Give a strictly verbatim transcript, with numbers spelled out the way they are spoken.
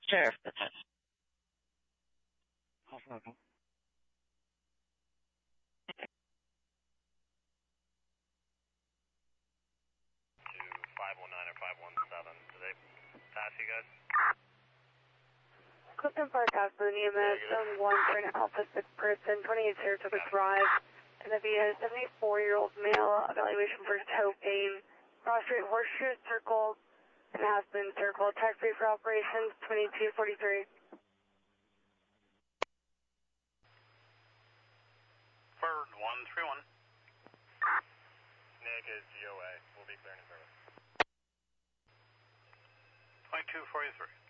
Sheriff, that's it. Okay. five one nine or five one seven. Did they pass you guys? Clifton Park Hospital, E M S, zone one for an Alpha six person, twenty-eight Saratoga Drive. And if he has a seventy-four-year-old male, evaluation for toe pain, prostrate horseshoe circle, and Aspen circle, track free for operations, twenty-two forty-three. Bird one three one. Nick is G O A. We'll be clearing service. twenty-two forty-three.